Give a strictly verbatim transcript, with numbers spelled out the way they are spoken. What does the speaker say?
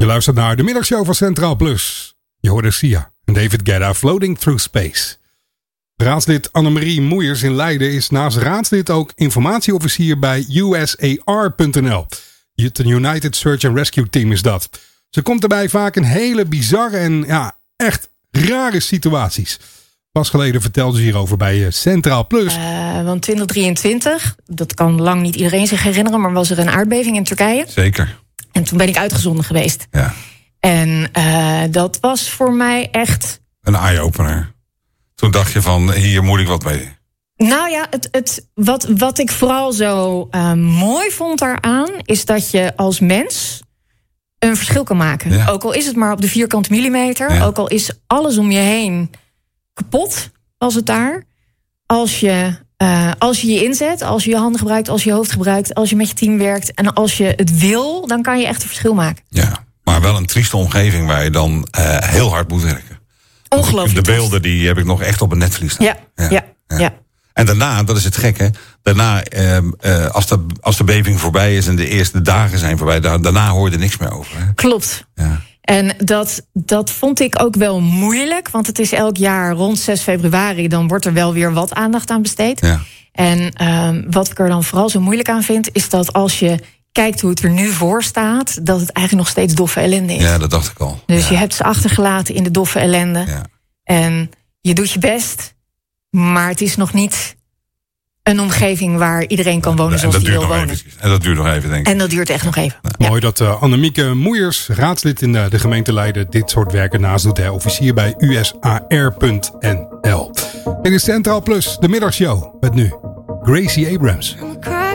luistert naar de middagshow van Centraal Plus. Je hoorde Sia en David Guetta, Floating Through Space. Raadslid Annemarie Moeiers in Leiden is naast raadslid ook informatieofficier bij U S A R punt N L. Het United Search and Rescue Team is dat. Ze komt erbij vaak in hele bizarre en ja, echt rare situaties. Pas geleden vertelde ze hierover bij Centraal Plus. Uh, want twintig drieëntwintig, dat kan lang niet iedereen zich herinneren, maar was er een aardbeving in Turkije. Zeker. En toen ben ik uitgezonden geweest. Ja. En uh, dat was voor mij echt... een eye-opener. Toen dacht je van, hier moet ik wat mee. Nou ja, het, het, wat, wat ik vooral zo uh, mooi vond daaraan, is dat je als mens een verschil kan maken. Ja. Ook al is het maar op de vierkante millimeter. Ja. Ook al is alles om je heen kapot, als het daar. Als je, uh, als je je inzet, als je je handen gebruikt, als je je hoofd gebruikt, als je met je team werkt en als je het wil, dan kan je echt een verschil maken. Ja, maar wel een trieste omgeving waar je dan uh, heel hard moet werken. Ongelooflijk. De beelden die heb ik nog echt op een netvlies staan. Ja, ja, ja. ja. ja. En daarna, dat is het gekke, daarna, uh, uh, als, de, als de beving voorbij is en de eerste dagen zijn voorbij, daarna hoor je er niks meer over. Hè? Klopt. Ja. En dat, dat vond ik ook wel moeilijk, want het is elk jaar rond zes februari, dan wordt er wel weer wat aandacht aan besteed. Ja. En um, wat ik er dan vooral zo moeilijk aan vind, is dat als je kijkt hoe het er nu voor staat, dat het eigenlijk nog steeds doffe ellende is. Ja, dat dacht ik al. Dus ja. je hebt ze achtergelaten in de doffe ellende. Ja. En je doet je best, maar het is nog niet een omgeving waar iedereen kan wonen zoals hij wil wonen. Eventjes. En dat duurt nog even, denk ik. En dat duurt echt nog even. Ja. Ja. Mooi dat uh, Annemieke Moeiers, raadslid in de, de gemeente Leiden, dit soort werken naast doet. Hè, officier bij U S A R punt N L. Dit is Centraal Plus, de middagshow. Met nu Gracie Abrams.